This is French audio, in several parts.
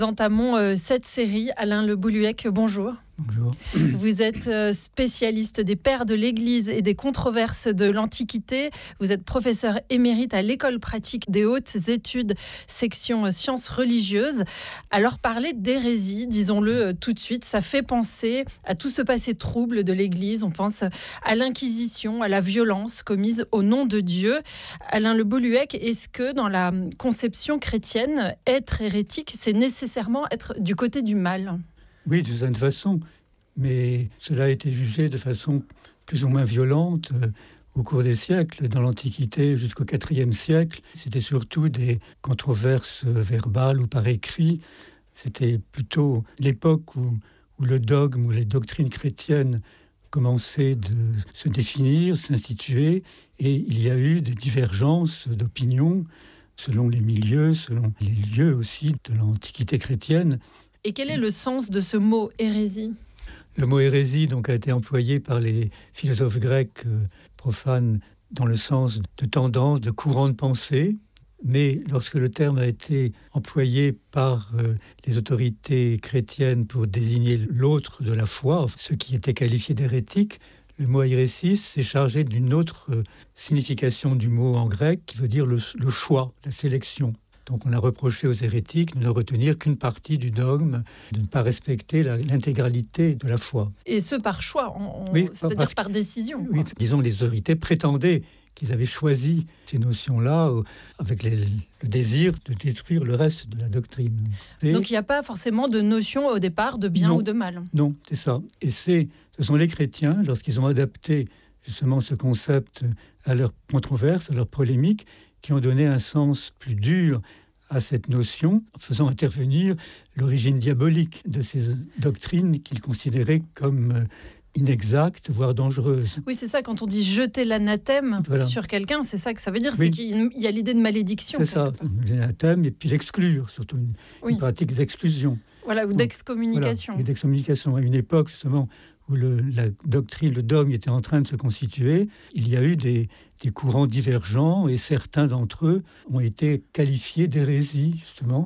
Entamons cette série. Alain Le Boullhuec, bonjour. Bonjour. Vous êtes spécialiste des pères de l'Église et des controverses de l'Antiquité. Vous êtes professeur émérite à l'École pratique des hautes études, section sciences religieuses. Alors parler d'hérésie, disons-le tout de suite, ça fait penser à tout ce passé trouble de l'Église. On pense à l'Inquisition, à la violence commise au nom de Dieu. Alain Le Boullhuec, est-ce que dans la conception chrétienne, être hérétique, c'est nécessairement être du côté du mal ? Oui, d'une certaine façon, mais cela a été jugé de façon plus ou moins violente au cours des siècles. Dans l'Antiquité jusqu'au IVe siècle, c'était surtout des controverses verbales ou par écrit. C'était plutôt l'époque où le dogme ou les doctrines chrétiennes commençaient de se définir, de s'instituer, et il y a eu des divergences d'opinion selon les milieux, selon les lieux aussi de l'Antiquité chrétienne. Et quel est le sens de ce mot hérésie ? Le mot hérésie donc, a été employé par les philosophes grecs profanes dans le sens de tendance, de courant de pensée. Mais lorsque le terme a été employé par les autorités chrétiennes pour désigner l'autre de la foi, ce qui était qualifié d'hérétique, le mot hérésis s'est chargé d'une autre signification du mot en grec qui veut dire le choix, la sélection. Donc on a reproché aux hérétiques de ne retenir qu'une partie du dogme, de ne pas respecter l'intégralité de la foi. Et ce par choix, c'est-à-dire par décision. Oui, disons les autorités prétendaient qu'ils avaient choisi ces notions-là avec le désir de détruire le reste de la doctrine. Donc il n'y a pas forcément de notion au départ de bien ou de mal. Non, c'est ça. Et ce sont les chrétiens, lorsqu'ils ont adapté justement ce concept à leurs controverses, à leurs polémiques, qui ont donné un sens plus dur à cette notion, en faisant intervenir l'origine diabolique de ces doctrines qu'ils considéraient comme inexactes, voire dangereuses. Oui, c'est ça, quand on dit jeter l'anathème sur quelqu'un, c'est ça que ça veut dire, c'est qu'il y a l'idée de malédiction. C'est ça, l'anathème, et puis l'exclure, surtout une pratique d'exclusion. Voilà, ou d'excommunication. Voilà, et d'excommunication. À une époque, justement, où la doctrine, le dogme était en train de se constituer, il y a eu des courants divergents, et certains d'entre eux ont été qualifiés d'hérésie, justement,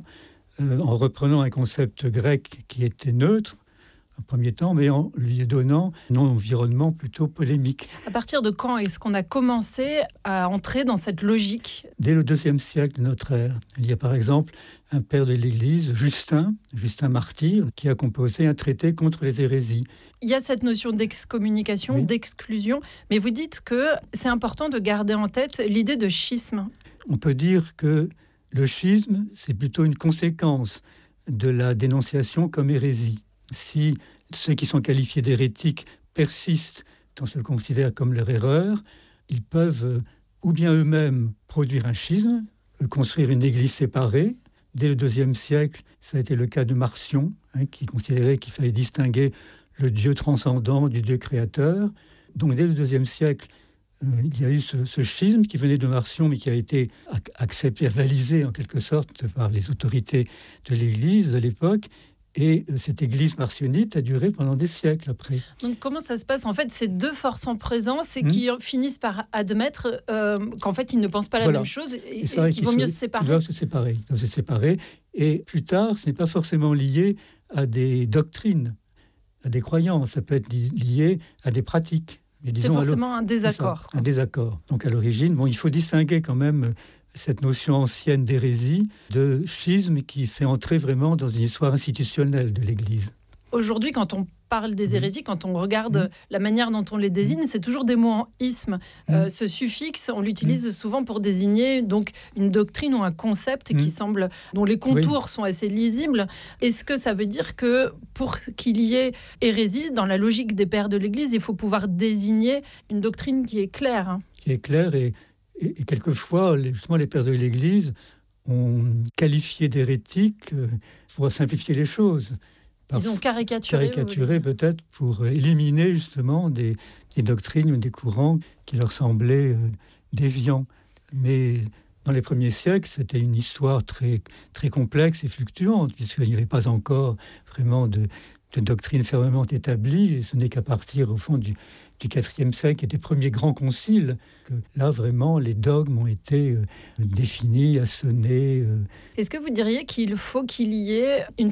en reprenant un concept grec qui était neutre, en premier temps, mais en lui donnant un environnement plutôt polémique. À partir de quand est-ce qu'on a commencé à entrer dans cette logique ? Dès le IIe siècle de notre ère. Il y a par exemple un père de l'Église, Justin martyr, qui a composé un traité contre les hérésies. Il y a cette notion d'excommunication, d'exclusion, mais vous dites que c'est important de garder en tête l'idée de schisme. On peut dire que le schisme, c'est plutôt une conséquence de la dénonciation comme hérésie. Si ceux qui sont qualifiés d'hérétiques persistent dans ce qu'ils considèrent comme leur erreur, ils peuvent ou bien eux-mêmes produire un schisme, construire une église séparée. Dès le IIe siècle, ça a été le cas de Marcion, qui considérait qu'il fallait distinguer le Dieu transcendant du Dieu créateur. Donc dès le IIe siècle, il y a eu ce schisme qui venait de Marcion, mais qui a été accepté, avalisé en quelque sorte par les autorités de l'Église de l'époque. Et cette église marcionite a duré pendant des siècles après. Donc comment ça se passe ? En fait, ces deux forces en présence et qui finissent par admettre qu'en fait, ils ne pensent pas la même chose et qu'il vaut mieux se séparer. Ils doivent se séparer. Et plus tard, ce n'est pas forcément lié à des doctrines, à des croyances. Ça peut être lié à des pratiques. Mais c'est forcément un désaccord. Un désaccord. Donc à l'origine, il faut distinguer quand même cette notion ancienne d'hérésie, de schisme qui fait entrer vraiment dans une histoire institutionnelle de l'Église. Aujourd'hui, quand on parle des hérésies, quand on regarde la manière dont on les désigne, c'est toujours des mots en isme. Ce suffixe, on l'utilise souvent pour désigner donc une doctrine ou un concept qui semble, dont les contours sont assez lisibles. Est-ce que ça veut dire que pour qu'il y ait hérésie, dans la logique des pères de l'Église, il faut pouvoir désigner une doctrine qui est claire ? Qui est claire et quelquefois, justement, les pères de l'Église ont qualifié d'hérétiques pour simplifier les choses. Ils ont caricaturé peut-être pour éliminer justement des doctrines ou des courants qui leur semblaient déviants. Mais dans les premiers siècles, c'était une histoire très, très complexe et fluctuante, puisqu'il n'y avait pas encore vraiment de doctrine fermement établie, et ce n'est qu'à partir, au fond, du IVe siècle et des premiers grands conciles que là, vraiment, les dogmes ont été définis, assonnés. Est-ce que vous diriez qu'il faut qu'il y ait une